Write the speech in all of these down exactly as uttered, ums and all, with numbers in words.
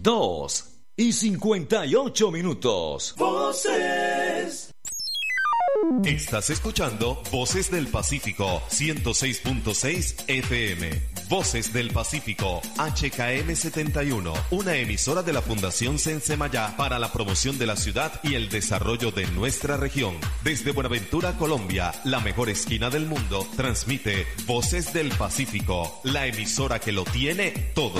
dos y cincuenta y ocho minutos. Voces. Estás escuchando Voces del Pacífico, ciento seis punto seis F M. Voces del Pacífico, H K M setenta y uno, una emisora de la Fundación Sensemayá para la promoción de la ciudad y el desarrollo de nuestra región. Desde Buenaventura, Colombia, la mejor esquina del mundo, transmite Voces del Pacífico, la emisora que lo tiene todo.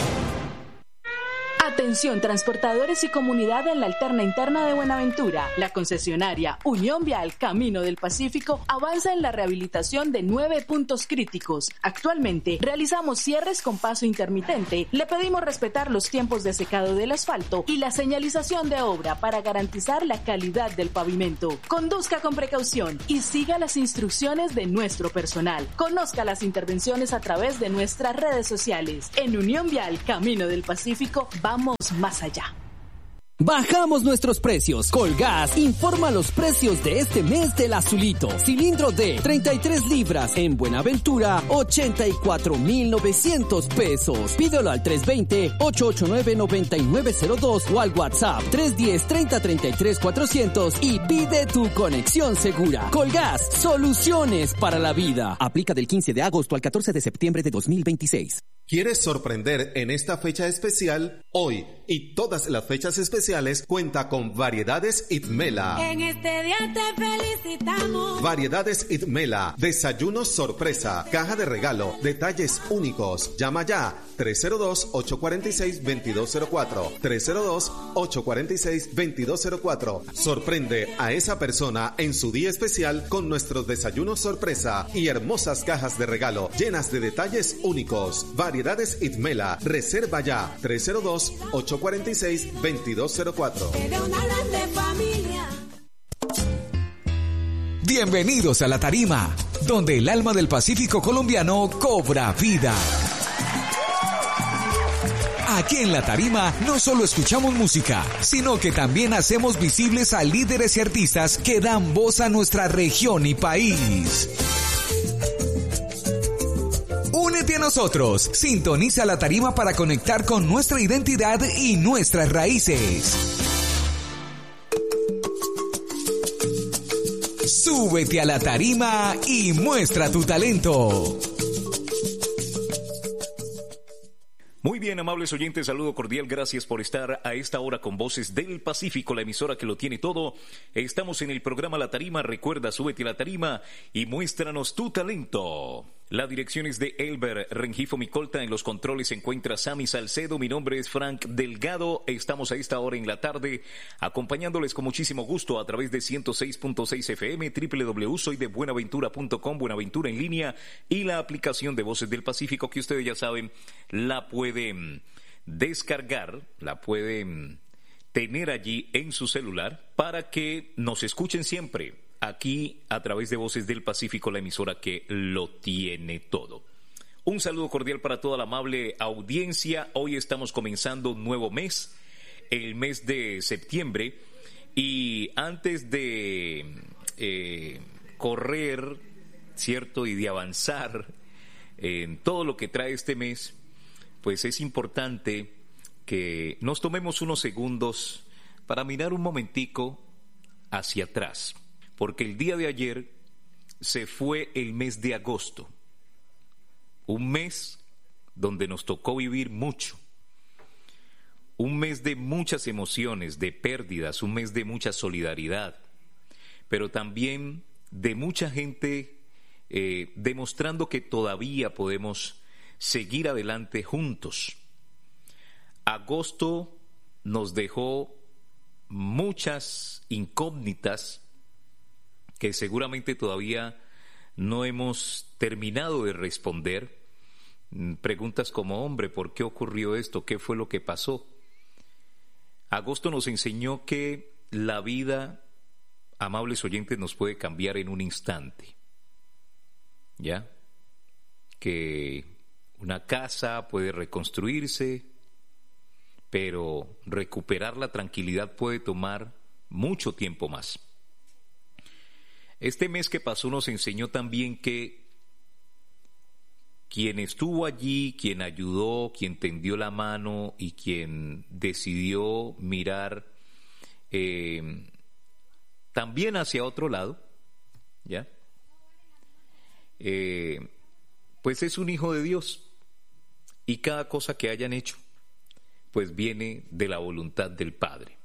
Atención transportadores y comunidad en la alterna interna de Buenaventura. La concesionaria Unión Vial Camino del Pacífico avanza en la rehabilitación de nueve puntos críticos. Actualmente realizamos cierres con paso intermitente. Le pedimos respetar los tiempos de secado del asfalto y la señalización de obra para garantizar la calidad del pavimento. Conduzca con precaución y siga las instrucciones de nuestro personal. Conozca las intervenciones a través de nuestras redes sociales. En Unión Vial Camino del Pacífico vamos más allá. Bajamos nuestros precios. Colgas informa los precios de este mes del azulito. Cilindro de treinta y tres libras en Buenaventura, ochenta y cuatro mil novecientos pesos. Pídelo al tres dos cero, ocho ocho nueve, nueve nueve cero dos o al WhatsApp tres uno cero, treinta, treinta y tres, cuatrocientos y pide tu conexión segura. Colgas, soluciones para la vida. Aplica del quince de agosto al catorce de septiembre de dos mil veintiséis. ¿Quieres sorprender en esta fecha especial? Hoy y todas las fechas especiales cuenta con Variedades Itmela. En este día te felicitamos. Variedades Itmela, desayunos sorpresa, caja de regalo, detalles únicos. Llama ya tres cero dos, ocho cuatro seis, dos dos cero cuatro, tres cero dos, ocho cuatro seis, dos dos cero cuatro. Sorprende a esa persona en su día especial con nuestros desayunos sorpresa y hermosas cajas de regalo llenas de detalles únicos. Variedades Itmela, reserva ya tres cero dos, ocho cuatro seis, dos dos cero cuatro. Bienvenidos a La Tarima, donde el alma del Pacífico colombiano cobra vida. Aquí en La Tarima no solo escuchamos música, sino que también hacemos visibles a líderes y artistas que dan voz a nuestra región y país. Únete a nosotros, sintoniza La Tarima para conectar con nuestra identidad y nuestras raíces. Súbete a la tarima y muestra tu talento. Muy bien, amables oyentes, saludo cordial, gracias por estar a esta hora con Voces del Pacífico, la emisora que lo tiene todo. Estamos en el programa La Tarima, recuerda, súbete a la tarima y muéstranos tu talento. La dirección es de Elber Rengifo Micolta, en los controles se encuentra Sammy Salcedo, mi nombre es Frank Delgado, estamos a esta hora en la tarde acompañándoles con muchísimo gusto a través de ciento seis punto seis F M, doble u doble u doble u punto soy de buenaventura punto com, Buenaventura en línea y la aplicación de Voces del Pacífico que ustedes ya saben, la pueden descargar, la pueden tener allí en su celular para que nos escuchen siempre. Aquí a través de Voces del Pacífico, la emisora que lo tiene todo. Un saludo cordial para toda la amable audiencia. Hoy estamos comenzando un nuevo mes, el mes de septiembre. Y antes de eh, correr, ¿cierto? Y de avanzar en todo lo que trae este mes, pues es importante que nos tomemos unos segundos para mirar un momentico hacia atrás. Porque el día de ayer se fue el mes de agosto, un mes donde nos tocó vivir mucho, un mes de muchas emociones, de pérdidas, un mes de mucha solidaridad, pero también de mucha gente eh, demostrando que todavía podemos seguir adelante juntos. Agosto nos dejó muchas incógnitas que seguramente todavía no hemos terminado de responder. Preguntas como, hombre, ¿por qué ocurrió esto? ¿Qué fue lo que pasó? Agosto nos enseñó que la vida, amables oyentes, nos puede cambiar en un instante. ¿Ya? Que una casa puede reconstruirse, pero recuperar la tranquilidad puede tomar mucho tiempo más. Este mes que pasó nos enseñó también que quien estuvo allí, quien ayudó, quien tendió la mano y quien decidió mirar eh, también hacia otro lado, ¿ya? Eh, pues es un hijo de Dios, y cada cosa que hayan hecho pues viene de la voluntad del Padre.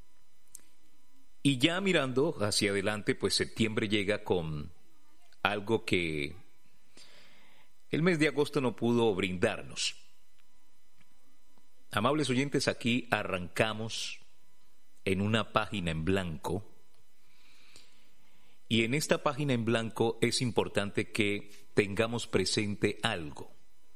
Y ya mirando hacia adelante, pues septiembre llega con algo que el mes de agosto no pudo brindarnos. Amables oyentes, aquí arrancamos en una página en blanco, y en esta página en blanco es importante que tengamos presente algo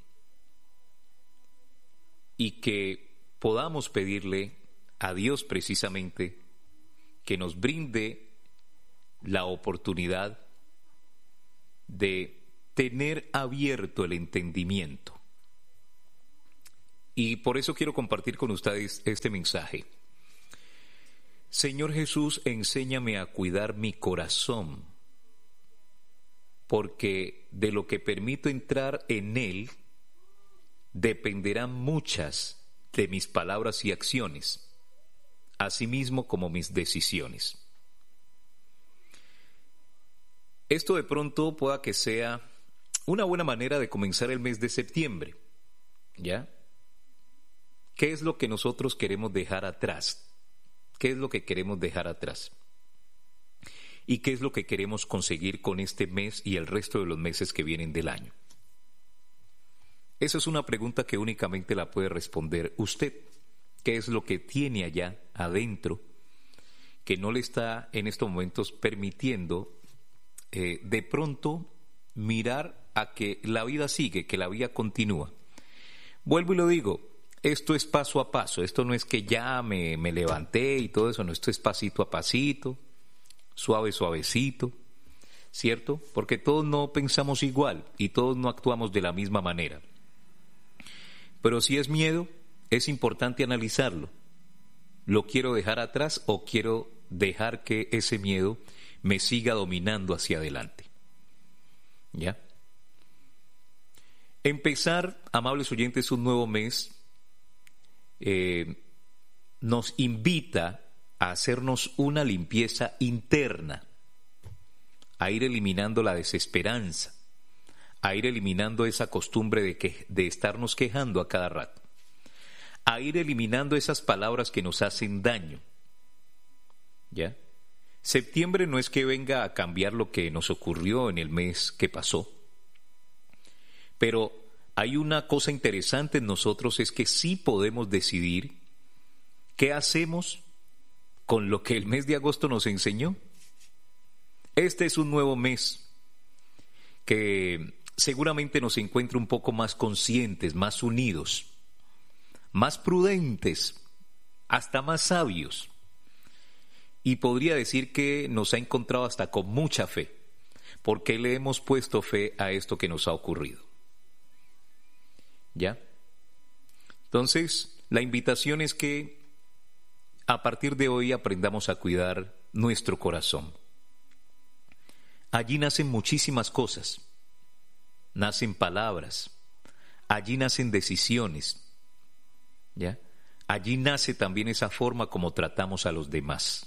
y que podamos pedirle a Dios precisamente que nos brinde la oportunidad de tener abierto el entendimiento. Y por eso quiero compartir con ustedes este mensaje. Señor Jesús, enséñame a cuidar mi corazón, porque de lo que permito entrar en él dependerán muchas de mis palabras y acciones, asimismo como mis decisiones. Esto de pronto pueda que sea una buena manera de comenzar el mes de septiembre, ¿ya? ¿Qué es lo que nosotros queremos dejar atrás? ¿Qué es lo que queremos dejar atrás? ¿Y qué es lo que queremos conseguir con este mes y el resto de los meses que vienen del año? Esa es una pregunta que únicamente la puede responder usted. ¿Qué es lo que tiene allá adentro que no le está en estos momentos permitiendo eh, de pronto mirar a que la vida sigue, que la vida continúa? Vuelvo y lo digo, esto es paso a paso, esto no es que ya me, me levanté y todo eso, no, esto es pasito a pasito, suave, suavecito, ¿cierto? Porque todos no pensamos igual y todos no actuamos de la misma manera. Pero si es miedo, es importante analizarlo. ¿Lo quiero dejar atrás o quiero dejar que ese miedo me siga dominando hacia adelante? ¿Ya? Empezar, amables oyentes, un nuevo mes eh, nos invita a hacernos una limpieza interna, a ir eliminando la desesperanza, a ir eliminando esa costumbre de, que, de estarnos quejando a cada rato, a ir eliminando esas palabras que nos hacen daño. ¿Ya? Septiembre no es que venga a cambiar lo que nos ocurrió en el mes que pasó, pero hay una cosa interesante en nosotros, es que sí podemos decidir qué hacemos con lo que el mes de agosto nos enseñó. Este es un nuevo mes que seguramente nos encuentra un poco más conscientes, más unidos, más prudentes, hasta más sabios. Y podría decir que nos ha encontrado hasta con mucha fe, porque le hemos puesto fe a esto que nos ha ocurrido. ¿Ya? Entonces, la invitación es que a partir de hoy aprendamos a cuidar nuestro corazón. Allí nacen muchísimas cosas. Nacen palabras, allí nacen decisiones, ¿ya? Allí nace también esa forma como tratamos a los demás.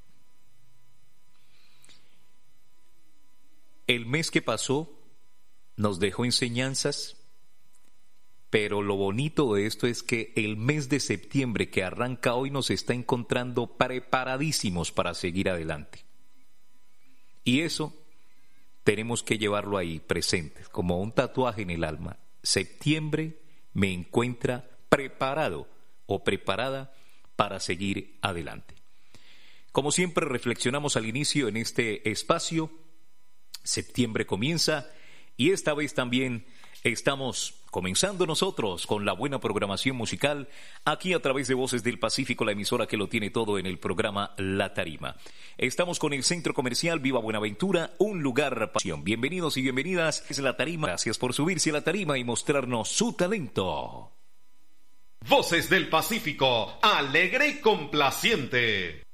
El mes que pasó nos dejó enseñanzas, pero lo bonito de esto es que el mes de septiembre que arranca hoy nos está encontrando preparadísimos para seguir adelante. Y eso tenemos que llevarlo ahí presente, como un tatuaje en el alma. Septiembre me encuentra preparado o preparada para seguir adelante. Como siempre reflexionamos al inicio en este espacio, septiembre comienza y esta vez también estamos comenzando nosotros con la buena programación musical aquí a través de Voces del Pacífico, la emisora que lo tiene todo en el programa La Tarima. Estamos con el Centro Comercial Viva Buenaventura, un lugar para pasión. Bienvenidos y bienvenidas, es La Tarima. Gracias por subirse a la tarima y mostrarnos su talento. Voces del Pacífico, alegre y complaciente.